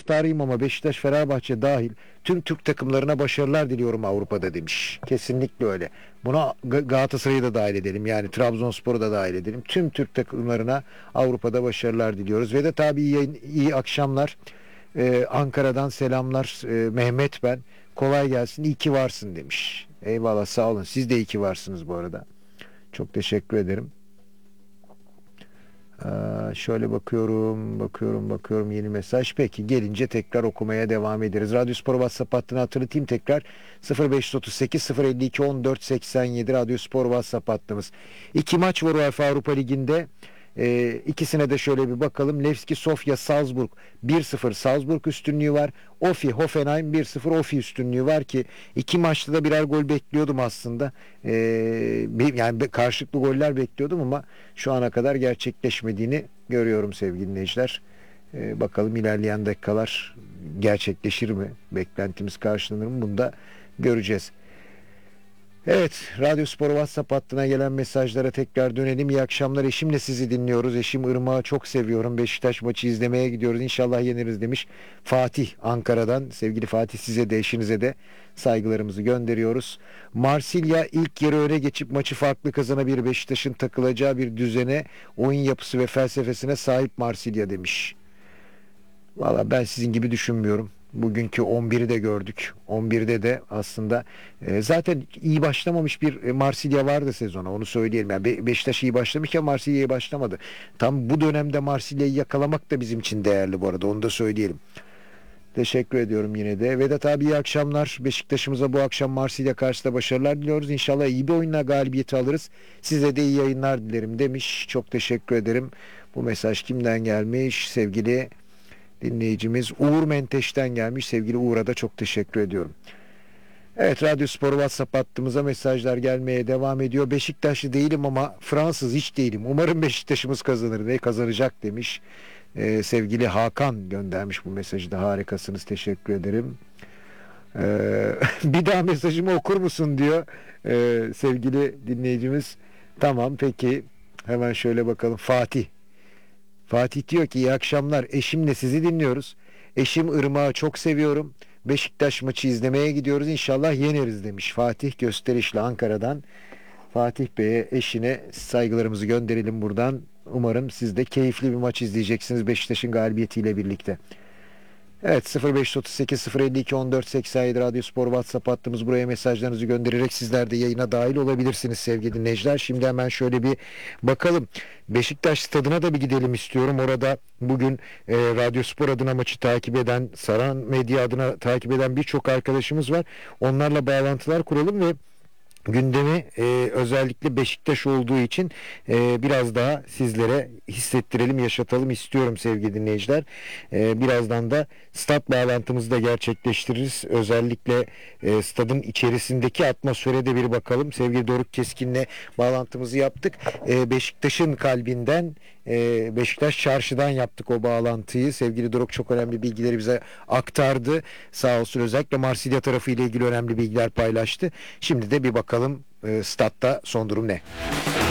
taraftarıyım ama Beşiktaş, Fenerbahçe dahil tüm Türk takımlarına başarılar diliyorum Avrupa'da demiş. Kesinlikle öyle. Buna Galatasaray'ı da dahil edelim. Yani Trabzonspor'u da dahil edelim. Tüm Türk takımlarına Avrupa'da başarılar diliyoruz. Ve de tabii iyi akşamlar. Ankara'dan selamlar. Mehmet ben. Kolay gelsin. İyi ki varsın demiş. Eyvallah, sağ olun. Siz de iyi ki varsınız bu arada. Çok teşekkür ederim. Şöyle bakıyorum yeni mesaj. Peki, gelince tekrar okumaya devam ederiz. Radyospor WhatsApp hattını hatırlatayım tekrar: 0538 052 14 87 Radyospor WhatsApp hattımız. 2 maç var UEFA Avrupa Ligi'nde. İkisine de şöyle bir bakalım. Levski Sofia Salzburg 1-0 Salzburg üstünlüğü var. Ofi Hoffenheim 1-0 Ofi üstünlüğü var ki iki maçta da birer gol bekliyordum aslında. Yani karşılıklı goller bekliyordum ama şu ana kadar gerçekleşmediğini görüyorum sevgili dinleyiciler. Bakalım ilerleyen dakikalar gerçekleşir mi? Beklentimiz karşılanır mı? Bunu da göreceğiz. Evet, Radyospor WhatsApp hattına gelen mesajlara tekrar dönelim. İyi akşamlar, eşimle sizi dinliyoruz. Eşim Irmak'ı çok seviyorum. Beşiktaş maçı izlemeye gidiyoruz. İnşallah yeniriz demiş. Fatih Ankara'dan. Sevgili Fatih, size de eşinize de saygılarımızı gönderiyoruz. Marsilya ilk yarı öne geçip maçı farklı kazanabilir. Beşiktaş'ın takılacağı bir düzene, oyun yapısı ve felsefesine sahip Marsilya demiş. Valla ben sizin gibi düşünmüyorum. Bugünkü 11'i de gördük. 11'de de aslında zaten iyi başlamamış bir Marsilya vardı sezona. Onu söyleyelim. Yani Beşiktaş iyi başlamışken Marsilya iyi başlamadı. Tam bu dönemde Marsilya'yı yakalamak da bizim için değerli bu arada. Onu da söyleyelim. Teşekkür ediyorum yine de. Vedat abi, iyi akşamlar. Beşiktaş'ımıza bu akşam Marsilya karşısında başarılar diliyoruz. İnşallah iyi bir oyunla galibiyeti alırız. Size de iyi yayınlar dilerim demiş. Çok teşekkür ederim. Bu mesaj kimden gelmiş? Sevgili dinleyicimiz Uğur Menteş'ten gelmiş. Sevgili Uğur'a da çok teşekkür ediyorum. Evet, Radyospor WhatsApp hattımıza mesajlar gelmeye devam ediyor. Beşiktaşlı değilim ama Fransız hiç değilim. Umarım Beşiktaş'ımız kazanır ve kazanacak demiş. Sevgili Hakan göndermiş bu mesajı da. Harikasınız, teşekkür ederim. Bir daha mesajımı okur musun diyor sevgili dinleyicimiz. Tamam, peki, hemen şöyle bakalım. Fatih diyor ki iyi akşamlar, eşimle sizi dinliyoruz. Eşim Irmak'ı çok seviyorum. Beşiktaş maçı izlemeye gidiyoruz. İnşallah yeneriz demiş Fatih Gösterişli Ankara'dan. Fatih Bey'e, eşine saygılarımızı gönderelim buradan. Umarım siz de keyifli bir maç izleyeceksiniz Beşiktaş'ın galibiyetiyle birlikte. Evet, 0538 052 14 87 Radyospor WhatsApp hattımız. Buraya mesajlarınızı göndererek sizler de yayına dahil olabilirsiniz sevgili dinleyiciler. Şimdi hemen şöyle bir bakalım. Beşiktaş stadına da bir gidelim istiyorum. Orada bugün Radyospor adına maçı takip eden, Saran Medya adına takip eden birçok arkadaşımız var. Onlarla bağlantılar kuralım ve gündemi özellikle Beşiktaş olduğu için biraz daha sizlere hissettirelim, yaşatalım istiyorum sevgili dinleyiciler. Birazdan da stat bağlantımızı da gerçekleştiririz. Özellikle stadın içerisindeki atmosfere de bir bakalım. Sevgili Doruk Keskin'le bağlantımızı yaptık. Beşiktaş'ın kalbinden, Beşiktaş Çarşı'dan yaptık o bağlantıyı. Sevgili Doruk çok önemli bilgileri bize aktardı. Sağ olsun, özellikle Marsilya tarafı ile ilgili önemli bilgiler paylaştı. Şimdi de bir bakalım statta son durum ne?